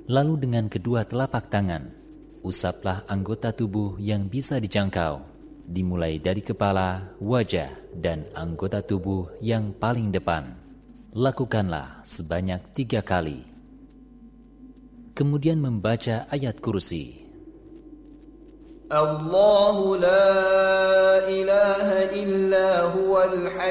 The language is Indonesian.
Lalu dengan kedua telapak tangan, usaplah anggota tubuh yang bisa dijangkau, dimulai dari kepala, wajah, dan anggota tubuh yang paling depan. Lakukanlah sebanyak 3 kali. Kemudian membaca ayat kursi. Allahu la ilaha illa huwal